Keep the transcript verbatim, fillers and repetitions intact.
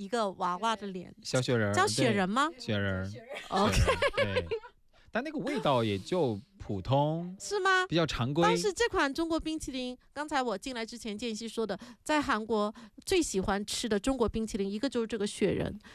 一个娃娃的脸， 小雪人， 叫雪人吗？ 雪人 ，OK， 对，但那个味道也就普通， 是吗？ 比较常规。 但是这款中国冰淇淋，刚才我进来之前，建熙说的，在韩国最喜欢吃的中国冰淇淋，一个就是这个雪人，